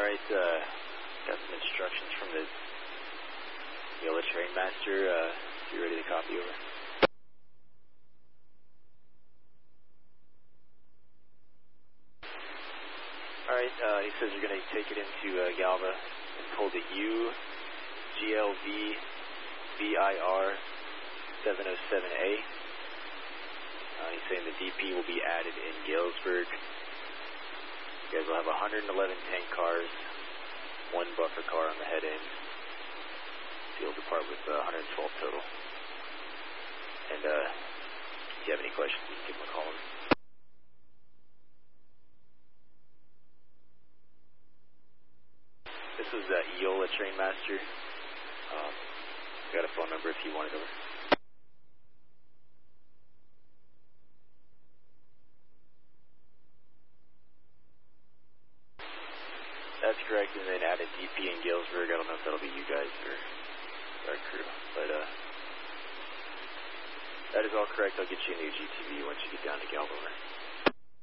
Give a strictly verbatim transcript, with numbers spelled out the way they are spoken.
Alright, uh, got some instructions from the Yola Trainmaster. Uh, you ready to copy over? Alright, uh, he says you're going to take it into uh, Galva and pull the U G L V V I R seven oh seven A. Uh, he's saying the D P will be added in Galesburg. You guys will have one hundred eleven tank cars, one buffer car on the head end. So you'll depart with uh, one hundred twelve total. And uh, if you have any questions, you can give him a call. This is uh, Yola Trainmaster. Um, I got a phone number if you want it over. That's correct, and then added D P in Galesburg. I don't know if that'll be you guys or our crew, but uh, that is all correct. I'll get you a new G T V once you get down to Galva.